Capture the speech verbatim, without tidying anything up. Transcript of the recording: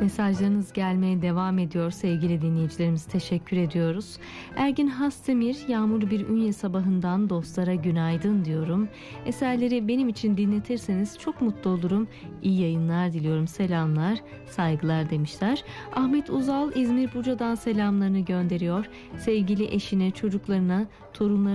Mesajlarınız gelmeye devam ediyor sevgili dinleyicilerimiz. Teşekkür ediyoruz. Ergin Hasdemir, yağmurlu bir Ünye sabahından dostlara günaydın diyorum. Eserleri benim için dinletirseniz çok mutlu olurum. İyi yayınlar diliyorum. Selamlar, saygılar demişler. Ahmet Uzal İzmir Buca'dan selamlarını gönderiyor. Sevgili eşine, çocuklarına, torunlarına